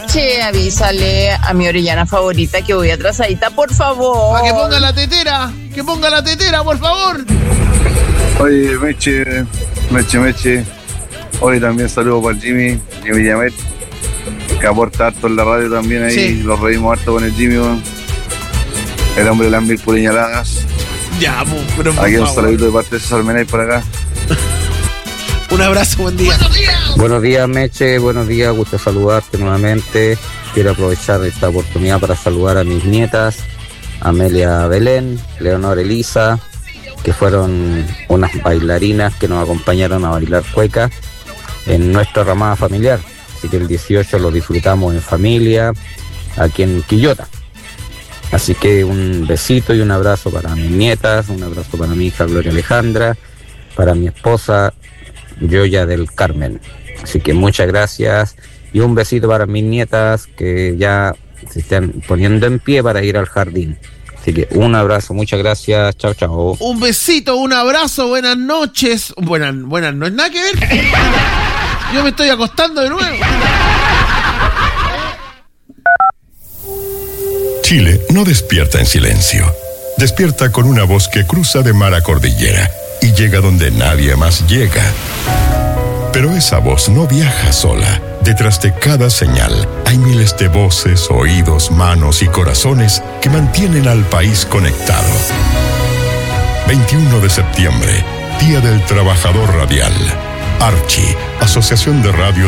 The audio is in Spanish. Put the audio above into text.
Che, avísale a mi orellana favorita que voy atrasadita, por favor. Para que ponga la tetera, por favor. Oye, Meche. Hoy también saludo para Jimmy Yamet, que aporta harto en la radio también ahí. Sí. Los reímos harto con el Jimmy, bueno. El hombre de las 1000 puñaladas. Ya, pero aquí un saludito de parte de César Menay por acá. Un abrazo, buen día. Buenos días, Meche, buenos días, gusto saludarte nuevamente. Quiero aprovechar esta oportunidad para saludar a mis nietas, Amelia Belén, Leonor Elisa, que fueron unas bailarinas que nos acompañaron a bailar cueca en nuestra ramada familiar. Así que el 18 lo disfrutamos en familia, aquí en Quillota. Así que un besito y un abrazo para mis nietas, un abrazo para mi hija Gloria Alejandra, para mi esposa Yoya del Carmen. Así que muchas gracias y un besito para mis nietas que ya se están poniendo en pie para ir al jardín. Así que un abrazo, muchas gracias, chao, chao. Un besito, un abrazo, buenas noches. Buenas noches, nada que ver. Yo me estoy acostando de nuevo. Chile no despierta en silencio. Despierta con una voz que cruza de mar a cordillera y llega donde nadie más llega. Pero esa voz no viaja sola. Detrás de cada señal hay miles de voces, oídos, manos y corazones que mantienen al país conectado. 21 de septiembre, Día del Trabajador Radial. Archi, Asociación de Radio